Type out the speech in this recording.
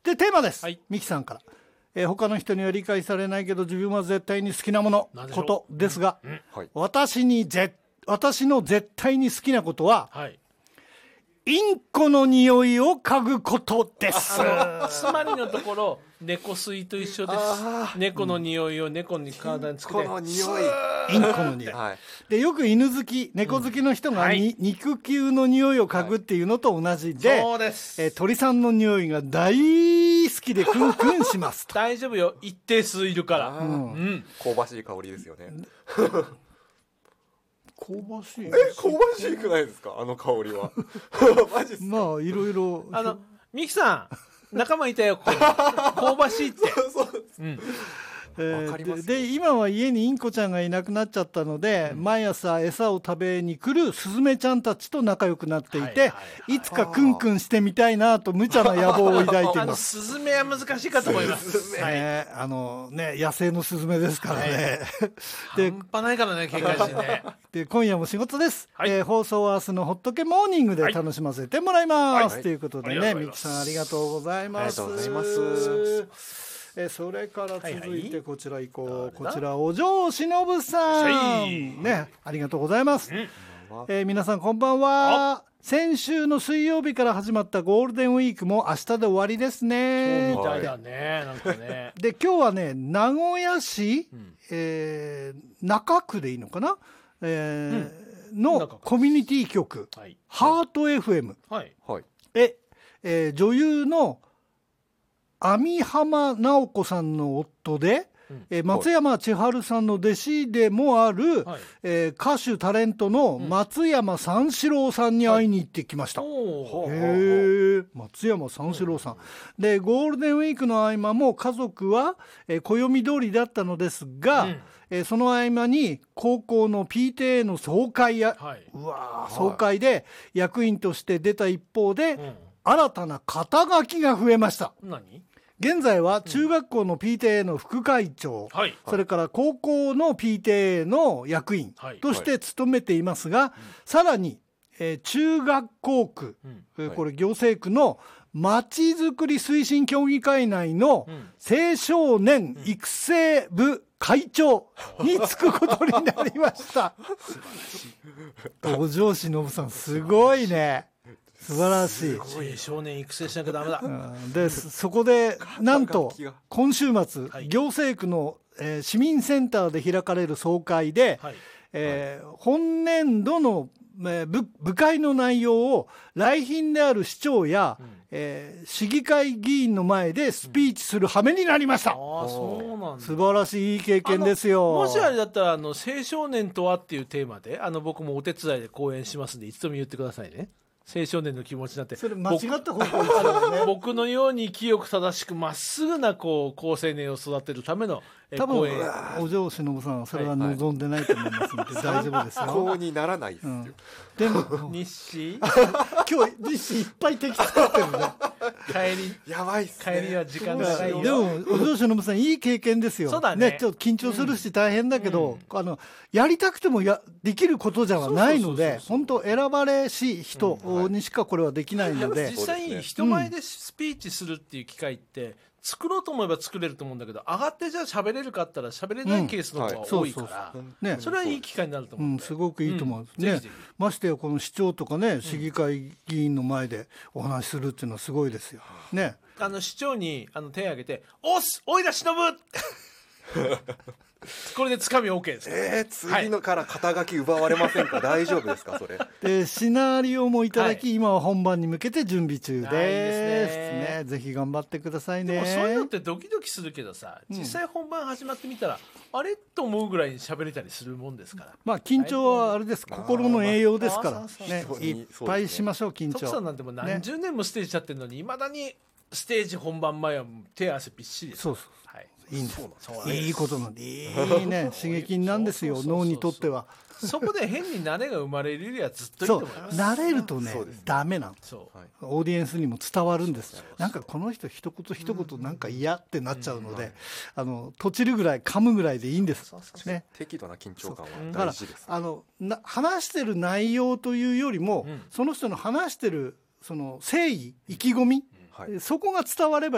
でテーマです、 はい、 ミキさんから、他の人には理解されないけど自分は絶対に好きなものことですが、 はい、 私の絶対に好きなことは、 はい、 インコの匂いを嗅ぐことです。 つまりのところ猫吸いと一緒です。猫の匂いを猫に体につけて、インコの匂い、 インコの匂い、はい、でよく犬好き猫好きの人が、はい、肉球の匂いを嗅ぐっていうのと同じで、 そうです、 鳥さんの匂いが大好きでクンクンしますと大丈夫よ、一定数いるから、 香ばしい香りですよね。 香ばしい、 香ばしくないですか、あの香りは。マジっすか。 まあいろいろミキさん仲間いたよ、ここ香ばしいって。 で今は家にインコちゃんがいなくなっちゃったので、毎朝餌を食べに来るスズメちゃんたちと仲良くなっていて、いつかクンクンしてみたいなと無茶な野望を抱いています。 スズメは難しいかと思います。 野生のスズメですからね。 で半端ないからね、警戒心ね。 で今夜も仕事です、放送は明日のほっとけモーニングで楽しませてもらいます、ということでね、ミキさんありがとうございます。それから続いてこちら行こう、こちらお嬢しのぶさん、ね、ありがとうございます、皆さんこんばんは。先週の水曜日から始まったゴールデンウィークも明日で終わりですね。 そうみたいだね、なんかね。 で今日はね名古屋市、中区でいいのかな、のコミュニティ局、ハート FM、女優の網浜直子さんの夫で、松山千春さんの弟子でもある、歌手タレントの松山三四郎さんに会いに行ってきました、松山三四郎さん、でゴールデンウィークの合間も家族は、暦通りだったのですが、その合間に高校の PTA の総会総会で役員として出た一方で、新たな肩書きが増えました。 何？ 現在は中学校の PTA の副会長、それから高校の PTA の役員として務めていますが、さらに、中学校区、これ行政区のまちづくり推進協議会内の青少年育成部会長に就くことになりました。お嬢しのぶさんすごいね、素晴らしい。 少年育成しなきゃダメだ。 でそこでなんと今週末、行政区の、市民センターで開かれる総会で、本年度の、部会の内容を来賓である市長や、市議会議員の前でスピーチする羽目になりました。 そうなんだ。 素晴らしい、いい経験ですよ。 もしあれだったら青少年とはっていうテーマで僕もお手伝いで講演しますんで、いつでも言ってくださいね。青少年の気持ちになって、 それ間違った方向ですよね。 僕のように清く正しくまっすぐな高青年を育てるための講演。 お嬢しのぶさんはそれは望んでないと思いますので、大丈夫ですよ。 参考にならないですよ。 でも日誌今日日誌いっぱい敵作ってるね。 やばいっすね。 帰りは時間がないよ。 でもお嬢しのぶさんいい経験ですよ。 そうだね。 ちょっと緊張するし大変だけど、やりたくてもできることじゃないので、本当選ばれし人にしかこれはできないので、 実際人前でスピーチするっていう機会って作ろうと思えば作れると思うんだけど、上がってじゃあ喋れるかって言ったら喋れないケースの方が多いから、それはいい機会になると思う。 すごくいいと思うね。ましてやこの市長とかね、市議会議員の前でお話しするっていうのはすごいですよね。 市長に手を挙げて「おっすおいらしのぶ!」これでつかみ OK ですか？ 次のから肩書き奪われませんか？大丈夫ですかそれ？ でシナリオもいただき、今は本番に向けて準備中ですね。ぜひ頑張ってくださいね。 でもそういうのってドキドキするけどさ、実際本番始まってみたら、あれと思うぐらいに喋れたりするもんですから。 まあ緊張はあれです、心の栄養ですからね。いっぱいしましょう、緊張。 徳さんなんてもう何十年もステージやってるのに、いまだにステージ本番前は手汗びっしりです。 そうそう、いいんです。いいことなんで、いいね、刺激なんですよ、脳にとっては。 そこで変に慣れが生まれるよりはずっといいと思います。 慣れるとね、ダメなんです。オーディエンスにも伝わるんです。なんかこの人一言一言なんか嫌ってなっちゃうので、とちるぐらい噛むぐらいでいいんですね。 適度な緊張感は大事です。 話してる内容というよりも、その人の話してるその誠意、意気込み、そこが伝われば